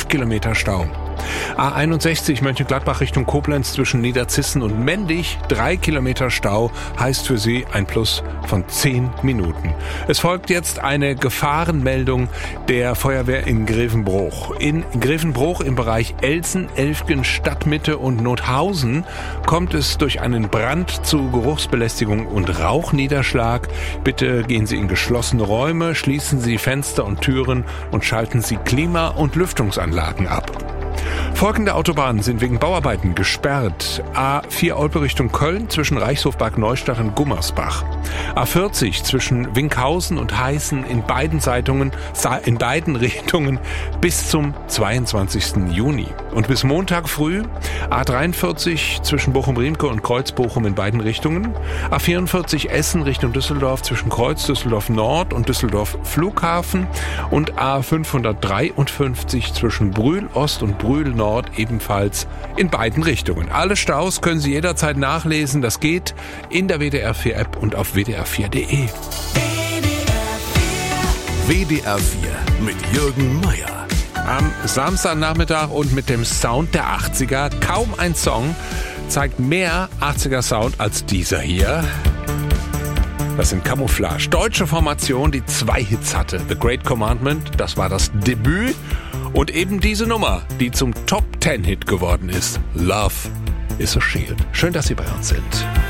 Kilometer Stau. A61 Mönchengladbach Richtung Koblenz zwischen Niederzissen und Mendig, 3 Kilometer Stau, heißt für Sie ein Plus von 10 Minuten. Es folgt jetzt eine Gefahrenmeldung der Feuerwehr in Grevenbroich. In Grevenbroich im Bereich Elsen, Elfgen, Stadtmitte und Nothausen kommt es durch einen Brand zu Geruchsbelästigung und Rauchniederschlag. Bitte gehen Sie in geschlossene Räume, schließen Sie Fenster und Türen und schalten Sie Klima- und Lüftungsanlagen ab. Folgende Autobahnen sind wegen Bauarbeiten gesperrt. A4 Olpe Richtung Köln zwischen Reichshofbad Neustadt und Gummersbach. A40 zwischen Winkhausen und Heißen in beiden Richtungen bis zum 22. Juni. Und bis Montag früh A43 zwischen Bochum-Riemke und Kreuz-Bochum in beiden Richtungen. A44 Essen Richtung Düsseldorf zwischen Kreuz Düsseldorf Nord und Düsseldorf Flughafen. Und A553 zwischen Brühl Ost und Brühl Nord ebenfalls in beiden Richtungen. Alle Staus können Sie jederzeit nachlesen. Das geht in der WDR4-App und auf wdr4.de. WDR 4 mit Jürgen Meier. Am Samstagnachmittag und mit dem Sound der 80er. Kaum ein Song zeigt mehr 80er Sound als dieser hier. Das sind Camouflage. Deutsche Formation, die 2 Hits hatte. The Great Commandment, das war das Debüt. Und eben diese Nummer, die zum Top-10-Hit geworden ist. Love is a Shield. Schön, dass Sie bei uns sind.